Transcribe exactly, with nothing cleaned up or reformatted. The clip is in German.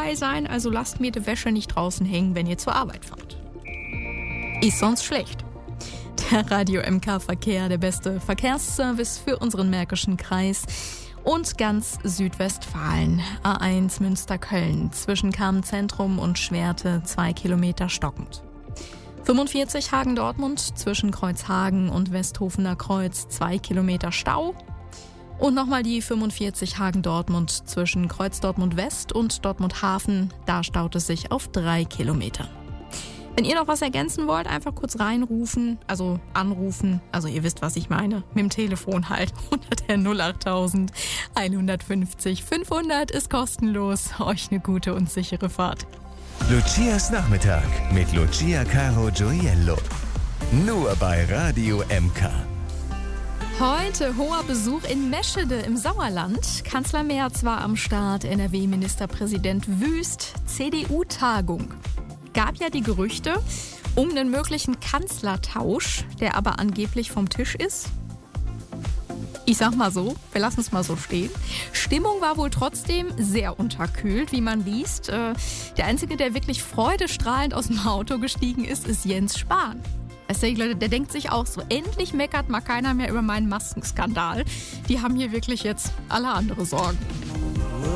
dabei sein, also lasst mir die Wäsche nicht draußen hängen, wenn ihr zur Arbeit fahrt. Ist sonst schlecht. Der Radio M K Verkehr, der beste Verkehrsservice für unseren Märkischen Kreis und ganz Südwestfalen. A eins Münster-Köln zwischen Kamen-Zentrum und Schwerte zwei Kilometer stockend. fünfundvierzig Hagen-Dortmund zwischen Kreuzhagen und Westhofener Kreuz zwei Kilometer Stau. Und nochmal die fünfundvierzig Hagen-Dortmund zwischen Kreuz Dortmund West und Dortmund Hafen. Da staut es sich auf drei Kilometer. Wenn ihr noch was ergänzen wollt, einfach kurz reinrufen, also anrufen. Also ihr wisst, was ich meine. Mit dem Telefon halt. Unter der null achttausend hundertfünfzig fünfhundert ist kostenlos. Euch eine gute und sichere Fahrt. Lucias Nachmittag mit Lucia Caro Gioiello. Nur bei Radio M K. Heute hoher Besuch in Meschede im Sauerland. Kanzler Merz war am Start, N R W-Ministerpräsident Wüst, C D U-Tagung. Gab ja die Gerüchte um einen möglichen Kanzlertausch, der aber angeblich vom Tisch ist. Ich sag mal so, wir lassen es mal so stehen. Stimmung war wohl trotzdem sehr unterkühlt, wie man liest. Der Einzige, der wirklich freudestrahlend aus dem Auto gestiegen ist, ist Jens Spahn. Weißt du, Leute, der denkt sich auch so, endlich meckert mal keiner mehr über meinen Maskenskandal. Die haben hier wirklich jetzt alle andere Sorgen.